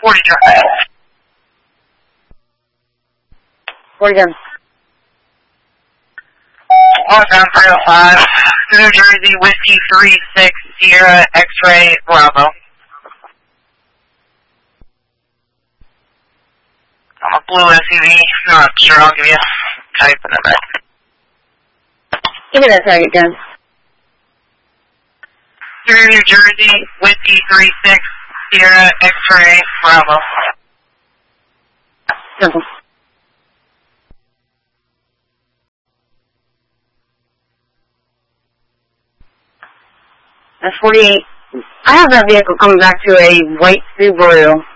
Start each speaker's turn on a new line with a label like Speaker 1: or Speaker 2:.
Speaker 1: 40 Drive.
Speaker 2: 40 gun.
Speaker 1: Northbound 305, New Jersey, Whiskey 36, Sierra, X-Ray, Bravo. A blue SUV, not sure, I'll give you a type in a minute.
Speaker 2: Give me that target gun.
Speaker 1: Through New Jersey, Whiskey 36, Sierra, X-Ray, Bravo.
Speaker 2: Simple. That's 48. I have that vehicle coming back to a white Subaru.